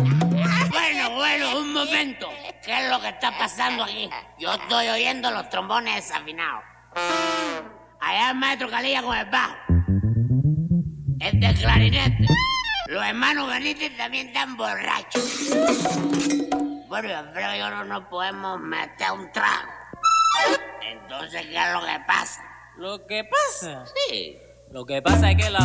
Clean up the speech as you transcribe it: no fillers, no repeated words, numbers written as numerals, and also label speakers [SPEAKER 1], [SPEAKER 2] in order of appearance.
[SPEAKER 1] Bueno, un momento. ¿Qué es lo que está pasando aquí? Yo estoy oyendo los trombones desafinados. Allá el maestro Calilla con el bajo. El del clarinete. Los hermanos Benítez también están borrachos. Bueno, Alfredo y yo no nos podemos meter un trago. Entonces, ¿qué es lo que pasa?
[SPEAKER 2] ¿Lo que pasa?
[SPEAKER 1] Sí.
[SPEAKER 2] Lo que pasa es que la